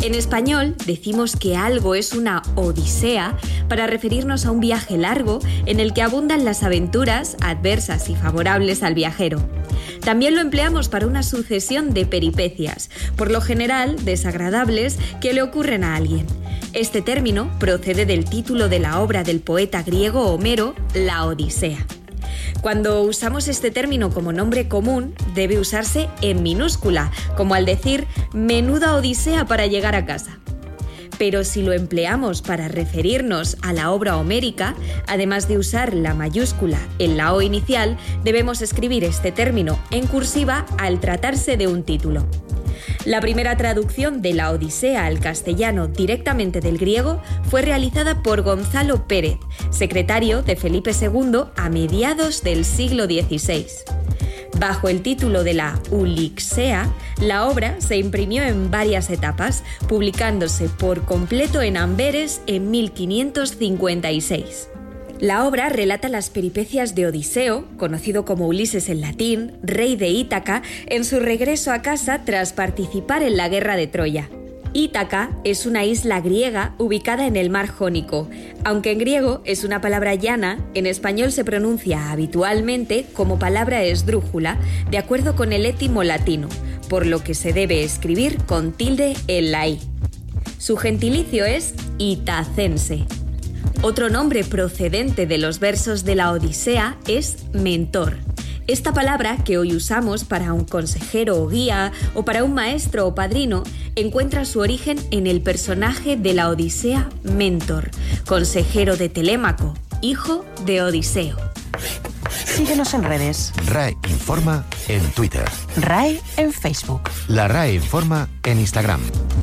En español decimos que algo es una odisea para referirnos a un viaje largo en el que abundan las aventuras adversas y favorables al viajero. También lo empleamos para una sucesión de peripecias, por lo general desagradables, que le ocurren a alguien. Este término procede del título de la obra del poeta griego Homero, La Odisea. Cuando usamos este término como nombre común, debe usarse en minúscula, como al decir menuda odisea para llegar a casa. Pero si lo empleamos para referirnos a la obra homérica, además de usar la mayúscula en la O inicial, debemos escribir este término en cursiva al tratarse de un título. La primera traducción de la Odisea al castellano directamente del griego fue realizada por Gonzalo Pérez, secretario de Felipe II a mediados del siglo XVI. Bajo el título de la Ulixea, la obra se imprimió en varias etapas, publicándose por completo en Amberes en 1556. La obra relata las peripecias de Odiseo, conocido como Ulises en latín, rey de Ítaca, en su regreso a casa tras participar en la guerra de Troya. Ítaca es una isla griega ubicada en el mar Jónico. Aunque en griego es una palabra llana, en español se pronuncia habitualmente como palabra esdrújula, de acuerdo con el étimo latino, por lo que se debe escribir con tilde en la i. Su gentilicio es itacense. Otro nombre procedente de los versos de la Odisea es mentor. Esta palabra, que hoy usamos para un consejero o guía o para un maestro o padrino, encuentra su origen en el personaje de la Odisea Mentor, consejero de Telémaco, hijo de Odiseo. Síguenos en redes. RAE Informa en Twitter. RAE en Facebook. La RAE Informa en Instagram.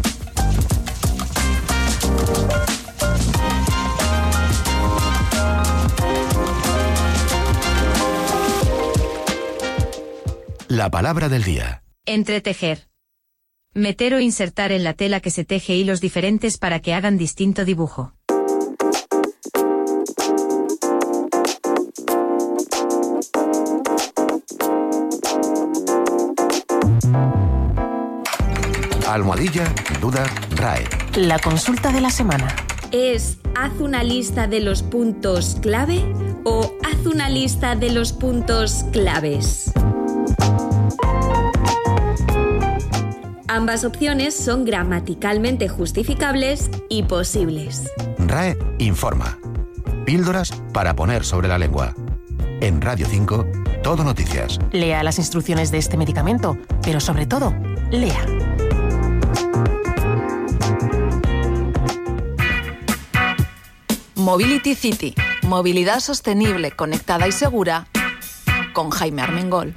La palabra del día. Entretejer. Meter o insertar en la tela que se teje hilos diferentes para que hagan distinto dibujo. Almohadilla, duda, RAE. La consulta de la semana. ¿Es haz una lista de los puntos clave o haz una lista de los puntos claves? Ambas opciones son gramaticalmente justificables y posibles. RAE Informa. Píldoras para poner sobre la lengua. En Radio 5, Todo Noticias. Lea las instrucciones de este medicamento, pero sobre todo, lea. Mobility City. Movilidad sostenible, conectada y segura, con Jaime Armengol.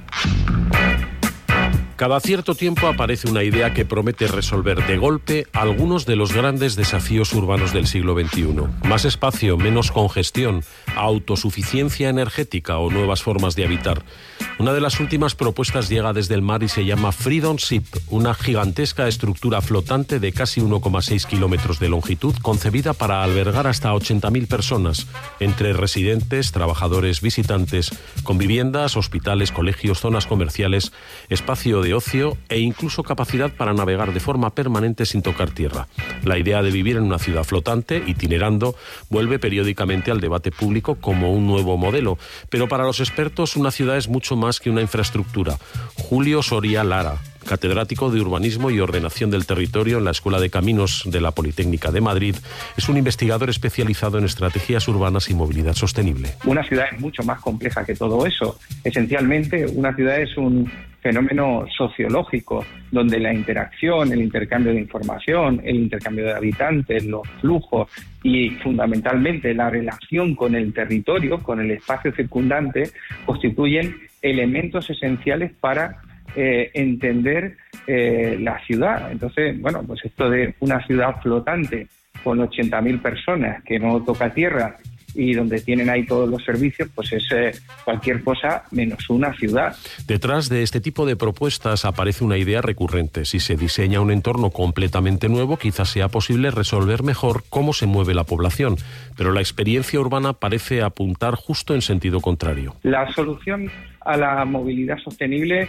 Cada cierto tiempo aparece una idea que promete resolver de golpe algunos de los grandes desafíos urbanos del siglo XXI. Más espacio, menos congestión, autosuficiencia energética o nuevas formas de habitar. Una de las últimas propuestas llega desde el mar y se llama Freedom Ship, una gigantesca estructura flotante de casi 1,6 kilómetros de longitud, concebida para albergar hasta 80.000 personas, entre residentes, trabajadores, visitantes, con viviendas, hospitales, colegios, zonas comerciales, espacio de ocio e incluso capacidad para navegar de forma permanente sin tocar tierra. La idea de vivir en una ciudad flotante, itinerando, vuelve periódicamente al debate público como un nuevo modelo, pero para los expertos una ciudad es mucho más que una infraestructura. Julio Soria Lara, catedrático de Urbanismo y Ordenación del Territorio en la Escuela de Caminos de la Politécnica de Madrid, es un investigador especializado en estrategias urbanas y movilidad sostenible. Una ciudad es mucho más compleja que todo eso. Esencialmente, una ciudad es un fenómeno sociológico donde la interacción, el intercambio de información, el intercambio de habitantes, los flujos y fundamentalmente la relación con el territorio, con el espacio circundante, constituyen elementos esenciales para entender la ciudad. Entonces, bueno, pues esto de una ciudad flotante con 80.000 personas que no toca tierra y donde tienen ahí todos los servicios, pues es cualquier cosa menos una ciudad. Detrás de este tipo de propuestas aparece una idea recurrente. Si se diseña un entorno completamente nuevo, quizás sea posible resolver mejor cómo se mueve la población, pero la experiencia urbana parece apuntar justo en sentido contrario. La solución a la movilidad sostenible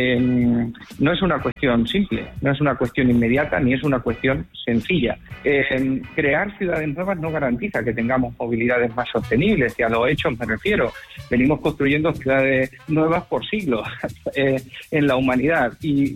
no es una cuestión simple, no es una cuestión inmediata, ni es una cuestión sencilla. Crear ciudades nuevas no garantiza que tengamos movilidades más sostenibles, y a los hechos me refiero. Venimos construyendo ciudades nuevas por siglos en la humanidad,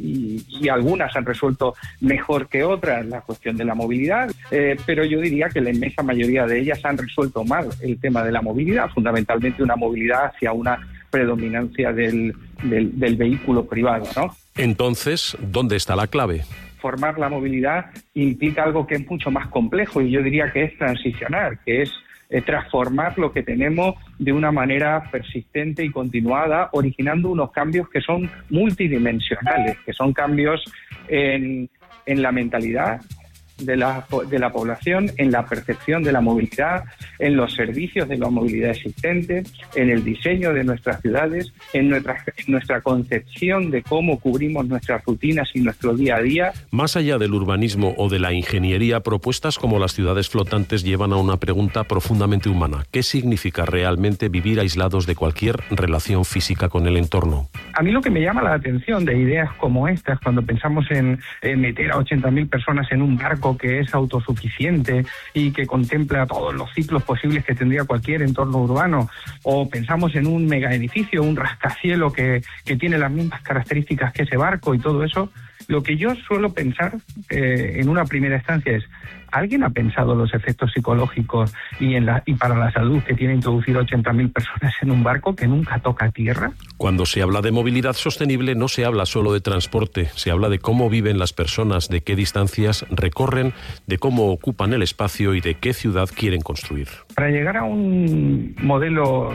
y algunas han resuelto mejor que otras la cuestión de la movilidad, pero yo diría que la inmensa mayoría de ellas han resuelto mal el tema de la movilidad, fundamentalmente una movilidad hacia una predominancia del vehículo privado, ¿no? Entonces, ¿dónde está la clave? Formar la movilidad implica algo que es mucho más complejo, y yo diría que es transicionar, que es transformar lo que tenemos de una manera persistente y continuada, originando unos cambios que son multidimensionales, que son cambios en la mentalidad de la población, en la percepción de la movilidad, en los servicios de la movilidad existente, en el diseño de nuestras ciudades, en nuestra concepción de cómo cubrimos nuestras rutinas y nuestro día a día. Más allá del urbanismo o de la ingeniería, propuestas como las ciudades flotantes llevan a una pregunta profundamente humana. ¿Qué significa realmente vivir aislados de cualquier relación física con el entorno? A mí lo que me llama la atención de ideas como estas, cuando pensamos en meter a 80.000 personas en un barco que es autosuficiente y que contempla todos los ciclos posibles que tendría cualquier entorno urbano, o pensamos en un megaedificio, un rascacielos que tiene las mismas características que ese barco y todo eso, lo que yo suelo pensar en una primera instancia es: ¿alguien ha pensado los efectos psicológicos y para la salud que tiene introducir 80.000 personas en un barco que nunca toca tierra? Cuando se habla de movilidad sostenible no se habla solo de transporte, se habla de cómo viven las personas, de qué distancias recorren, de cómo ocupan el espacio y de qué ciudad quieren construir. Para llegar a un modelo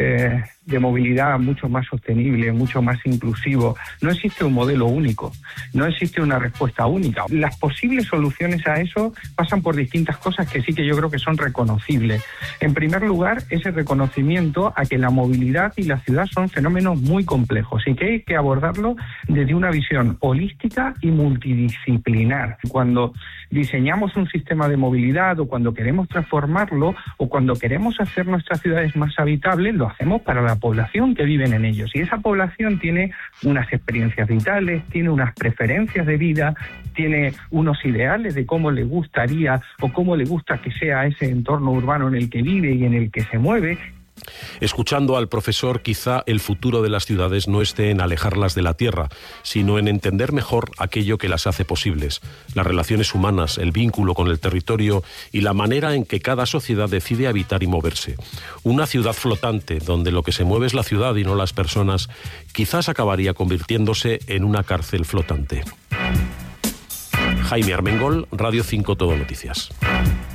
de movilidad mucho más sostenible, mucho más inclusivo, no existe un modelo único, no existe una respuesta única. Las posibles soluciones a eso pasan por distintas cosas que sí que yo creo que son reconocibles. En primer lugar, ese reconocimiento a que la movilidad y la ciudad son fenómenos muy complejos y que hay que abordarlo desde una visión holística y multidisciplinar. Cuando diseñamos un sistema de movilidad, o cuando queremos transformarlo, o cuando queremos hacer nuestras ciudades más habitables, lo hacemos para la población que viven en ellos. Y esa población tiene unas experiencias vitales, tiene unas preferencias de vida, tiene unos ideales de cómo le gustaría o cómo le gusta que sea ese entorno urbano en el que vive y en el que se mueve. Escuchando al profesor, quizá el futuro de las ciudades no esté en alejarlas de la tierra, sino en entender mejor aquello que las hace posibles, las relaciones humanas, el vínculo con el territorio y la manera en que cada sociedad decide habitar y moverse. Una ciudad flotante, donde lo que se mueve es la ciudad y no las personas, quizás acabaría convirtiéndose en una cárcel flotante. Jaime Armengol, Radio 5 Todo Noticias.